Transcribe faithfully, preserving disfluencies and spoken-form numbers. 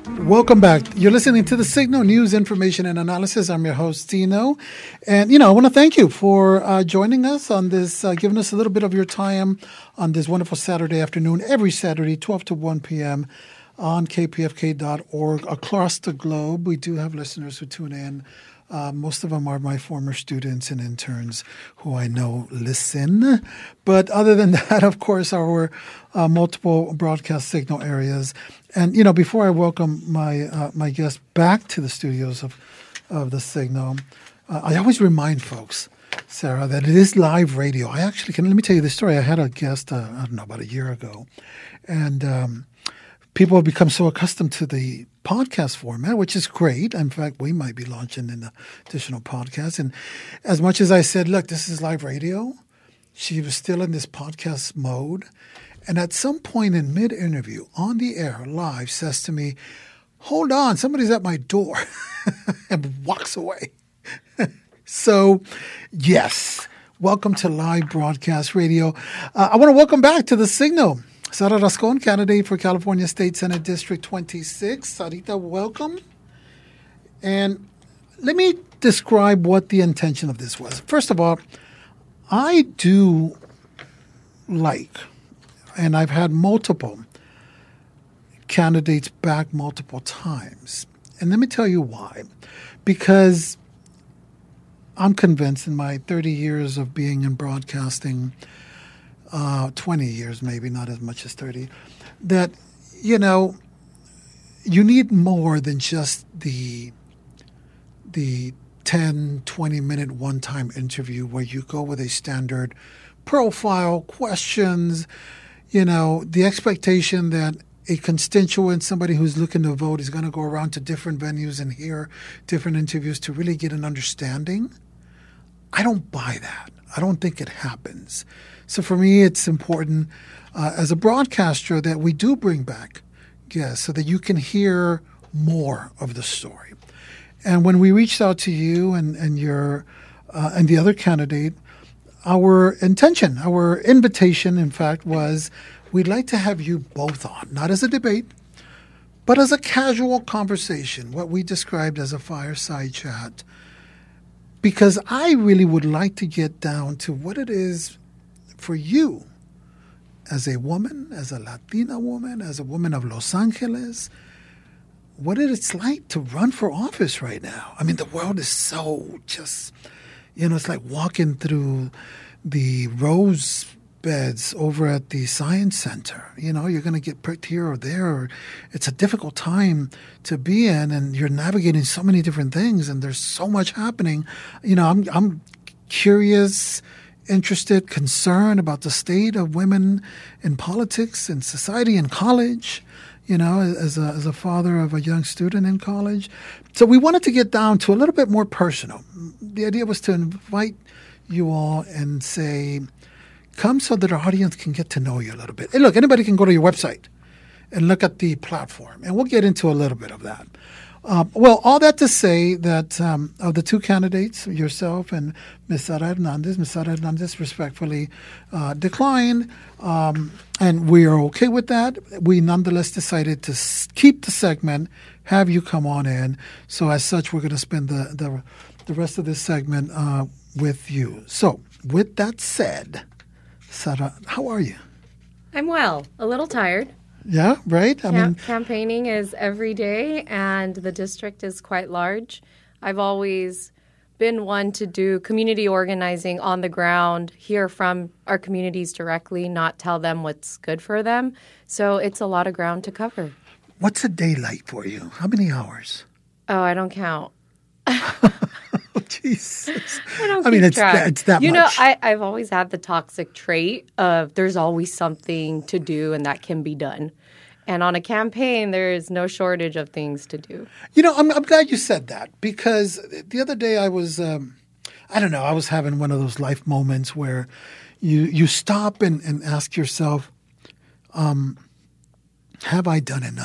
Welcome back. You're listening to The Signal News, Information, and Analysis. I'm your host, Tino. And, you know, I want to thank you for uh, joining us on this, uh, giving us a little bit of your time on this wonderful Saturday afternoon, every Saturday, twelve to one p.m. on K P F K dot org across the globe. We do have listeners who tune in. Uh, most of them are my former students and interns who I know listen. But other than that, of course, our uh, multiple broadcast signal areas. And, you know, before I welcome my uh, my guest back to the studios of, of the Signal, uh, I always remind folks, Sarah, that it is live radio. I actually can, let me tell you the story. I had a guest, uh, I don't know, about a year ago. And um, people have become so accustomed to the podcast format, which is great. In fact, we might be launching an additional podcast. And as much as I said, look, this is live radio, she was still in this podcast mode. And at some point in mid-interview, on the air, live, says to me, hold on, somebody's at my door, and walks away. So, yes, welcome to live broadcast radio. Uh, I want to welcome back to The Signal, Sara Rascon, candidate for California State Senate District twenty-six. Sarita, welcome. And let me describe what the intention of this was. First of all, I do like, and I've had multiple candidates back multiple times. And let me tell you why. Because I'm convinced in my thirty years of being in broadcasting, uh, twenty years maybe, not as much as thirty, that, you know, you need more than just the the ten, twenty minute one-time interview where you go with a standard profile, questions, you know, the expectation that a constituent, somebody who's looking to vote, is going to go around to different venues and hear different interviews to really get an understanding. I don't buy that. I don't think it happens. So for me, it's important uh, as a broadcaster that we do bring back guests so that you can hear more of the story. And when we reached out to you and, and your uh, and the other candidate, our intention, our invitation, in fact, was we'd like to have you both on, not as a debate, but as a casual conversation, what we described as a fireside chat, because I really would like to get down to what it is for you as a woman, as a Latina woman, as a woman of Los Angeles, what it's like to run for office right now. I mean, the world is so just, you know, it's like walking through the rose beds over at the Science Center. You know, you're going to get pricked here or there. Or it's a difficult time to be in, and you're navigating so many different things, and there's so much happening. You know, I'm I'm curious, interested, concerned about the state of women in politics and society and college, you know, as a, as a father of a young student in college. So we wanted to get down to a little bit more personal. The idea was to invite you all and say, come so that our audience can get to know you a little bit. Hey, look, anybody can go to your website and look at the platform, and we'll get into a little bit of that. Uh, well, all that to say that um, of the two candidates, yourself and Miz Sara Hernandez, Miz Sara Hernandez respectfully uh, declined, um, and we are okay with that. We nonetheless decided to s- keep the segment, have you come on in. So as such, we're going to spend the, the, the rest of this segment uh, with you. So with that said, Sara, how are you? I'm well, a little tired. Yeah, right? I Camp- mean, campaigning is every day, and the district is quite large. I've always been one to do community organizing on the ground, hear from our communities directly, not tell them what's good for them. So it's a lot of ground to cover. What's a day like for you? How many hours? Oh, I don't count. Oh, Jesus. I don't I mean, keep it's track. that, it's that you much. know, I, I've always had the toxic trait of there's always something to do and that can be done. And on a campaign, there is no shortage of things to do. You know, I'm, I'm glad you said that, because the other day I was, um, I don't know, I was having one of those life moments where you you stop and, and ask yourself, um, have I done enough?